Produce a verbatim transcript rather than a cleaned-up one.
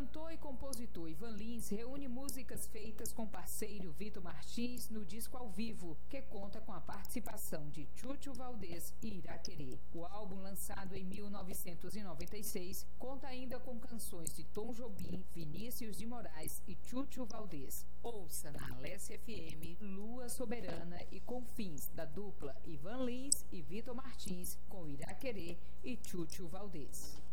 cantor e compositor Ivan Lins reúne músicas feitas com parceiro Vitor Martins no disco ao vivo, que conta com a participação de Chuchu Valdez e Iraquerê. O álbum, lançado em mil novecentos e noventa e seis, conta ainda com canções de Tom Jobim, Vinícius de Moraes e Chuchu Valdez. Ouça na Alessia F M Lua Soberana e Confins, da dupla Ivan Lins e Vitor Martins, com Iraquerê e Chuchu Valdez.